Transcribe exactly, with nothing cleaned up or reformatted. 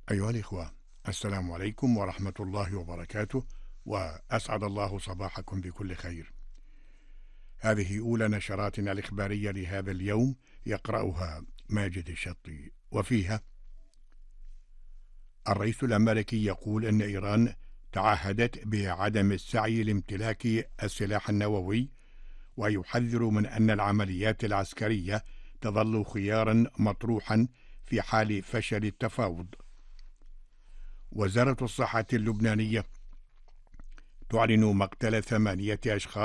أيها الإخوة، السلام عليكم ورحمة الله وبركاته، وأسعد الله صباحكم بكل خير. هذه أولى نشراتنا الإخبارية لهذا اليوم، يقرأها ماجد الشطي، وفيها: الرئيس الأمريكي يقول أن إيران تعهدت بعدم السعي لامتلاك السلاح النووي، ويحذر من أن العمليات العسكرية تظل خيارا مطروحا في حال فشل التفاوض. وزارة الصحة اللبنانية تعلن مقتل ثمانية أشخاص